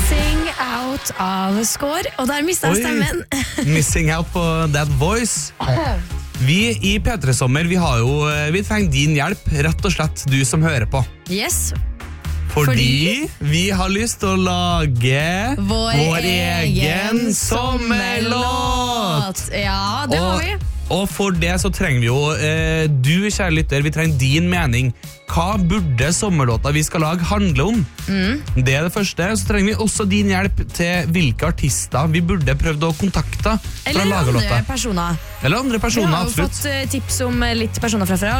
Missing Out av Skår. Og der mistet jeg stemmen. Missing out på That Voice. Vi i P3 Sommer, vi trenger din hjelp, rett og slett du som hører på. Yes. Fordi vi har lyst til å lage vår egen sommerlåt. Ja, det har vi. Og for det så trenger vi jo, du kjære lytter, vi trenger din mening. Hva burde sommerlåta vi skal lage handle om? Det er det første. Så trenger vi også din hjelp til hvilke artister vi burde prøvd å kontakte for å lage låta. Eller andre personer. Eller andre personer, absolutt. Vi har jo fått tips om litt personer fra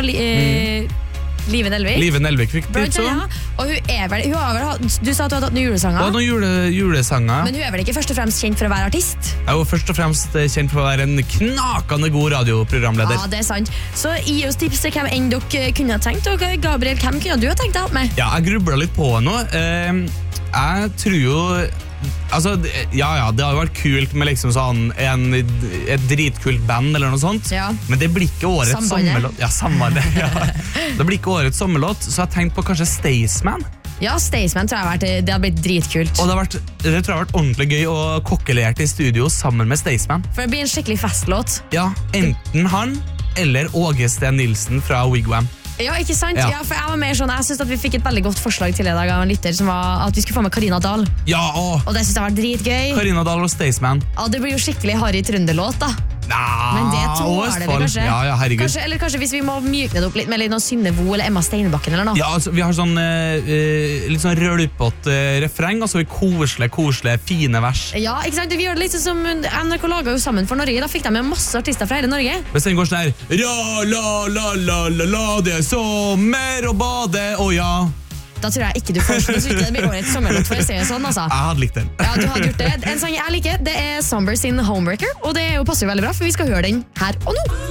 Live Nelvik. Live Nelvik fikk tips om. Og hun er vel, du sa at du hadde hatt noen julesanger. Og noen julesanger. Men hun er vel ikke først og fremst kjent for å være artist? Jeg er jo først og fremst kjent for å være en knakende god radioprogramleder. Ja, det er sant. Så gi oss tips til hvem enn dere kunne ha tenkt. Og Gabriel, hvem kunne du ha tenkt deg opp med? Ja, jeg grublet litt på nå. Jeg tror jo altså, det har jo vært kult med liksom sånn et dritkult band eller noe sånt, men det blir ikke årets sommerlåt. Ja, sambandet. Ja. Det blir ikke årets sommerlåt, så jeg har tenkt på kanskje Staysman. Ja, Staysman tror jeg det har blitt dritkult. Og det tror jeg har vært ordentlig gøy å kokkelere i studio sammen med Staysman. For det blir en skikkelig festlåt. Ja, enten han eller Åge Sten Nilsen fra Wigwam. Ja, ikke sant? Ja, for jeg var mer sånn, jeg synes at vi fikk et veldig godt forslag til i dag av en lytter, som var at vi skulle få med Karina Dahl. Ja, og det synes jeg var dritgøy. Karina Dahl og Staysman. Ja, det blir jo skikkelig Harry Trønderlåt da. Men det tåler vi kanskje. Ja, herregud. Kanskje hvis vi må mykne det opp litt med litt noe Synnevo eller Emma Steinbakken eller noe. Ja, altså, vi har sånn litt sånn rølpått refreng, og så koselige, fine vers. Ja, ikke sant? Vi gjør det litt sånn som NRK laget jo sammen for Norge. Da fikk de med masse artister fra hele Norge. Hvis den går sånn her la, det er sommer og bade, og ja. Da tror jeg ikke du får sånn. Det blir årets sommerlåt, for å si det sånn, altså. Jeg hadde likt den. Ja, du hadde gjort det. En sang jeg liker, det er Somber sin Homebreaker, og det passer jo veldig bra, for vi skal høre den her og nå.